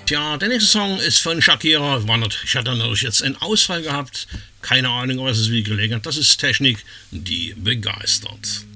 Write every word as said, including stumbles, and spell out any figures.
Tja, der nächste Song ist von Shakira. War nicht, ich hatte natürlich jetzt einen Ausfall gehabt. Keine Ahnung, was es wie gelegen hat. Das ist Technik, die begeistert.